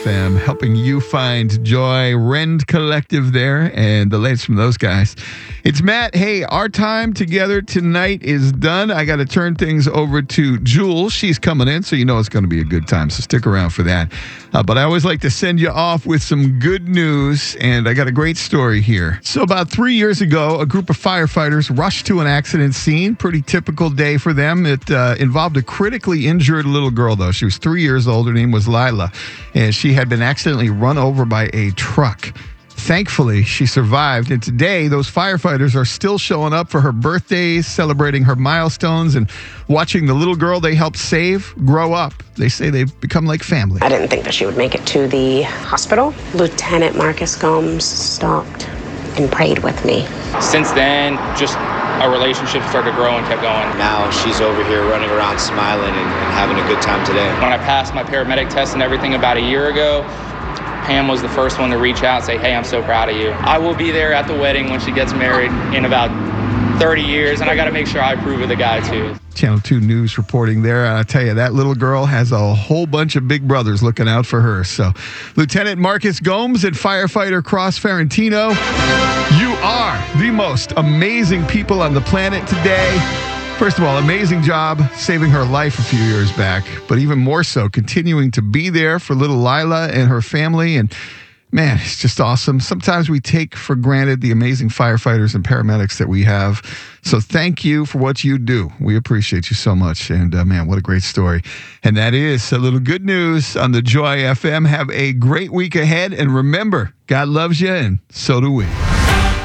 FM, helping you find joy. Rend Collective there, and the latest from those guys. It's Matt. Hey, our time together tonight is done. I got to turn things over to Jules. She's coming in, so you know it's going to be a good time, so stick around for that. But I always like to send you off with some good news, and I got a great story here. So about 3 years ago, a group of firefighters rushed to an accident scene. Pretty typical day for them. It involved a critically injured little girl, though. She was 3 years old. Her name was Lila, and she had been accidentally run over by a truck. Thankfully, she survived, and today those firefighters are still showing up for her birthdays, celebrating her milestones, and watching the little girl they helped save grow up. They say they've become like family. I didn't think that she would make it to the hospital. Lieutenant Marcus Gomes stopped and prayed with me. Since then, just our relationship started to grow and kept going. Now she's over here running around smiling and having a good time today. When I passed my paramedic test and everything about a year ago, Pam was the first one to reach out and say, hey, I'm so proud of you. I will be there at the wedding when she gets married in about 30 years, and I got to make sure I approve of the guy, too. Channel 2 News reporting there. And I tell you, that little girl has a whole bunch of big brothers looking out for her. So, Lieutenant Marcus Gomes and firefighter Cross Ferentino, you are the most amazing people on the planet today. First of all, amazing job saving her life a few years back, but even more so, continuing to be there for little Lila and her family. And man, it's just awesome. Sometimes we take for granted the amazing firefighters and paramedics that we have. So thank you for what you do. We appreciate you so much. And man, what a great story. And that is a little good news on the Joy FM. Have a great week ahead. And remember, God loves you, and so do we.